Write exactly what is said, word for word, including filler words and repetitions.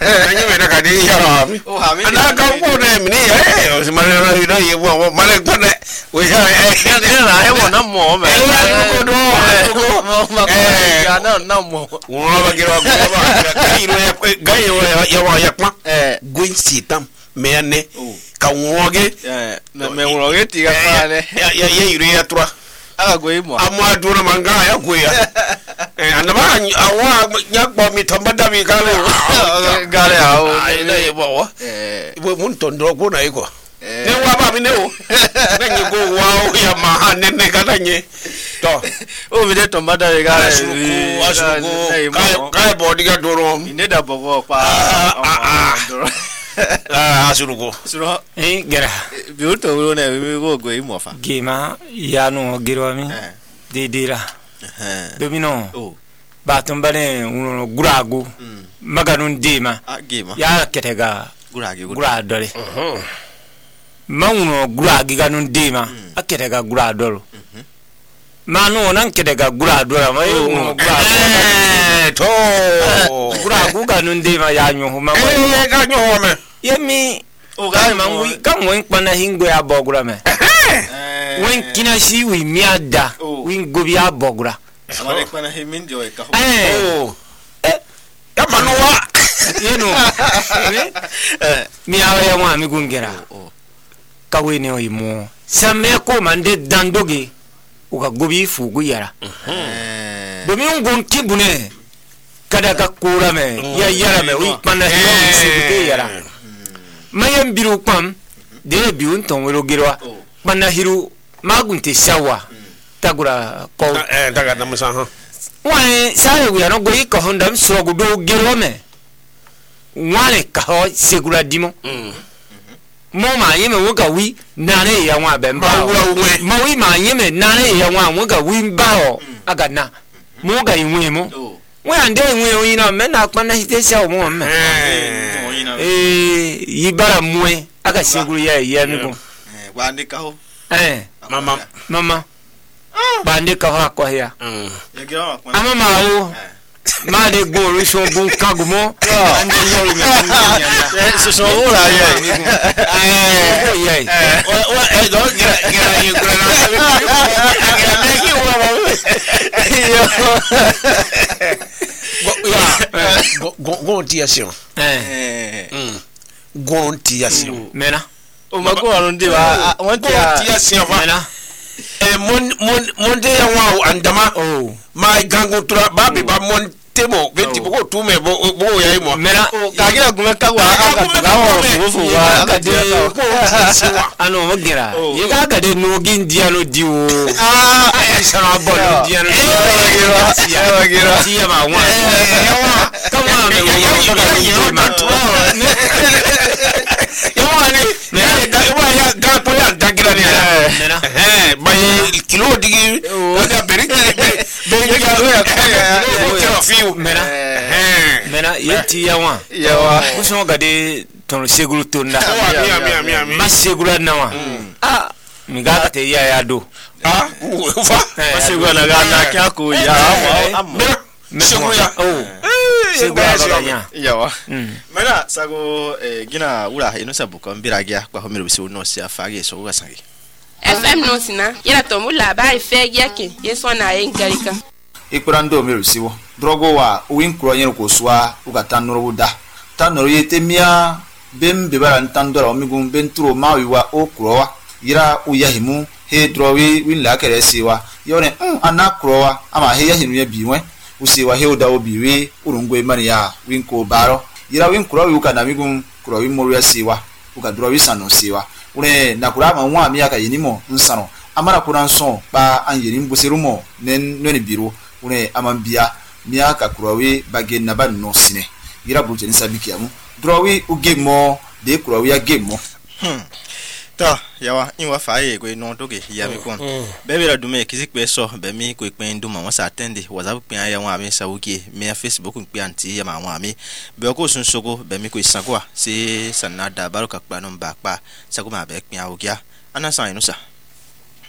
Nanyi me na ka di yara mi. O ha mi. Ana ka ko ne mi ni eh o si mare na ina ye wo mare ko ne. We ya eh na e wo na mo me. ko do. Eh ya na na mo. Wo ba ki ro ba ka iro ga yo ya wa ya kwa. Eh Gwin sitam me ne. Ka woge. eh me me wo ge ti ga pa ne. Ya ya ye iro ya tura. Aga go imo. Amwa dura manga ya go ya. Eh anaba awa nyakbo mi tombada mi kale. Gale awo. Ai na ye bo. Eh Ibo mun tondo ko na iko. eh Ne wa ba mi ne o. Na nyi go wa o ya ma ne ne kana nye. To. o mi de tombada we gale. Asuku asuku. Kai kai bo diga doro. Ine da bogo pa. Ah asuku. Suro Eh gera. bi o to ro ne mi go go imo fa. Gema ya no gero mi. Eh De de la. eh Domino. o Ba tombale uno guragu. mm Maganun dema. a gema Ya ketega gurage gurage gura dole. Mhm. Mauno guragi ganun dema. Aketega gura dolo. Mano nan ketega gura dolo. Ma uno gura. Eh to. Guragu ganun dema ya nyu ma. Eh ga nyo me. Yemi o ga ga man wi kan wen kwana hingo ya bogura me. eh Wen kina shi wi miada. Oh. Win gobi ya bogura. amare pana he min jo e ka ho. Eh. Oh. Ya manuwa. You know. Eh Mi awe ya mwa mi gungera. o Kawe ne oimo. Samme ko mande dandoge. Uka gobi fugu yara. eh Domi ungon kibune. Kada ka kura me. Ya yara me. Wi pana hiyo msibute yara. Mayem biru kwam. De bi unton wero girwa. o Pana hiru magunte shawa. Tagura ko. Eh daga na musa ha. Wane sabe wi ano go iko honda msogu do girwa me. Wane ka ho segura dimo. Mm. Mo ma yeme woga wi nane ya wa be Ba mba. wura we. Ma wi ma yeme nane ya wa woga wi mba o aga na. Mo ga inwe mo. o We ande inwe o ina me na kwana hite sha o mo me. Eh. o ina Eh yibara mwe aga seguru ya ya mi ko. eh wa ndi ka ho. Eh Mama. mama. Bande ka ha ko ya. Mm. Ye gira wa kwa. Ama ma o ma de go ri so bun kagumo. Ande yo me. Eh so so ora ye. Eh ye. O o eh do gira gira you gira na. Gira na ki wa ba. Go ya. Go go go ti asion. Eh Eh Mm. Go ti asion. mena. o ma go arun de wa won Go ti ti a asion fa. Mena. Eh mon mon mon de ya wa andama. Oh. Ma gango tura ba bi ba mon temo venti bo tu me bo bo ya imo. Mena. ka gira gume ka wa aka tu ga wa fu fu wa aka de ka. Ano magira. Oh. Ye ga ga de no gindia no diwo. Ah, Eh sara bo no dia no. Ewa gira. Tia ma wa. Come on me wo ga ga ni ma. yo ani me ga wa ya ga po ya dagira ni. Mena. Eh, ba kilo digi ga beri beri ga ya fiu. Mena. Eh. Mena ye tia wa. Ya wa. Kuso ga de ton seguru tonda. Wa mi mi mi mi. Ma seguru na wa. Ah, mi ga te ya ya do. Ah, fa. Masego na ga na kya ko ya wa. Seguro ya. Oh. Seguru ga ya. Ya wa. Mm. Mena sago eh gina ura ino sabuka mbira gya kwa homero bisi no sia fage so ga sangi. F M no sina yela to mula ba ife yake yeso na engalika ikurando meru siwo drogo wa win kuro yen ko suwa uga tanoro da tanoro yete mia bem be bara ntandora omigun benturo mawi wa okuro wa yira uyahimu he drowi win la kere siwa yone mm anakuro wa ama he yahimu ya biwe usiwa he oda obiwe urungwe mari ya win ko baro yira win kuro wi uka na migun kuro wi moru ya siwa uga drowi sano siwa une nakura ma nwa mi aka yinimo nsano amara kuran so ba an yirin busirumo nen noni biro une amambia mi aka kurawi bage na ba no sine gira bulje ni sabiki amu drowi u game mo de kurawi ya game mo Hmm. Ta yawa inwa faye ko no toke ya mi kon. Be be la dume kizik pe so be mi ko pe ndu ma won sa attend WhatsApp pe ya won ami sa wuki me Facebook pe anti ya ma won ami be ko sun soko be mi ko isanko si sanada baruka pa no ba pa sa ko ma be pe awukia ana san inu sa